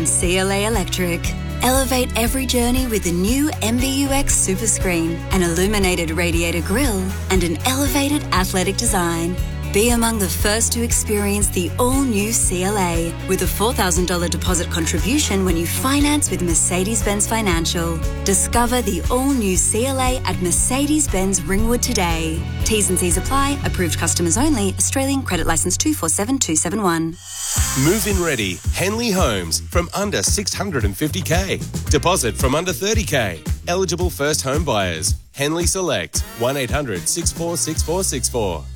CLA Electric. Elevate every journey with the new MBUX Super Screen, an illuminated radiator grille, and an elevated athletic design. Be among the first to experience the all-new CLA with a $4,000 deposit contribution when you finance with Mercedes-Benz Financial. Discover the all-new CLA at Mercedes-Benz Ringwood today. T's and C's apply. Approved customers only. Australian credit licence 247271. Move-in ready. Henley Homes from under 650K. Deposit from under 30K. Eligible first home buyers. Henley Select. 1800 646464.